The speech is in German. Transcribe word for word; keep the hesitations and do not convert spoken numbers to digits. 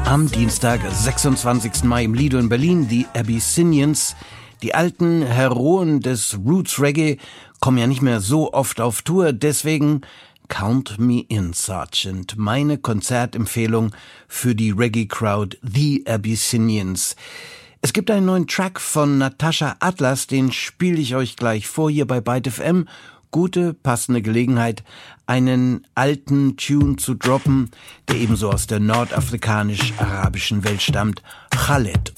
Am Dienstag, sechsundzwanzigsten Mai im Lido in Berlin, die Abyssinians. Die alten Heroen des Roots Reggae kommen ja nicht mehr so oft auf Tour, deswegen Count Me In, Sergeant. Meine Konzertempfehlung für die Reggae-Crowd The Abyssinians. Es gibt einen neuen Track von Natascha Atlas, den spiele ich euch gleich vor hier bei Byte F M. Gute, passende Gelegenheit, einen alten Tune zu droppen, der ebenso aus der nordafrikanisch-arabischen Welt stammt. Khaled